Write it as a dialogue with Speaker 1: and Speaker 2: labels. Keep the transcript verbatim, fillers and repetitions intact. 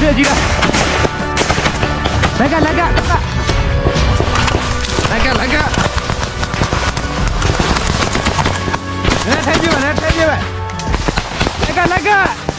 Speaker 1: 了急了，来干来干来干来干，来抬举吧来抬举吧，来干来干。